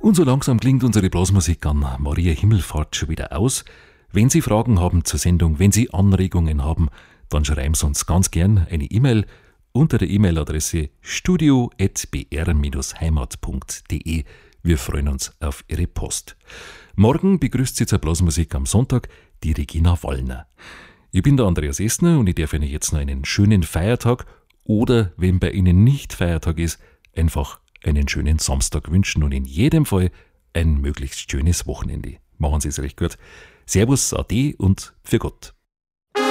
Und so langsam klingt unsere Blasmusik an Maria Himmelfahrt schon wieder aus. Wenn Sie Fragen haben zur Sendung, wenn Sie Anregungen haben, dann schreiben Sie uns ganz gern eine E-Mail unter der E-Mail-Adresse studio@br-heimat.de. Wir freuen uns auf Ihre Post. Morgen begrüßt Sie zur Blasmusik am Sonntag die Regina Wallner. Ich bin der Andreas Esner und ich darf Ihnen jetzt noch einen schönen Feiertag oder, wenn bei Ihnen nicht Feiertag ist, einfach einen schönen Samstag wünschen und in jedem Fall ein möglichst schönes Wochenende. Machen Sie es recht gut. Servus, Ade und für Gott.